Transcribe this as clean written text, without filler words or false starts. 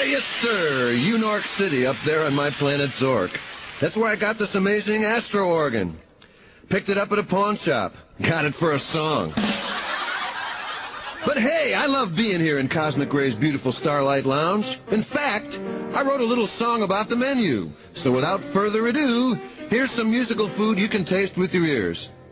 Yes, sir. Unork City up there on my planet Zork. That's where I got this amazing Astro organ. Picked it up at a pawn shop. Got it for a song. But hey, I love being here in Cosmic Ray's beautiful Starlight Lounge. In fact, I wrote a little song about the menu. So without further ado, here's some musical food you can taste with your ears.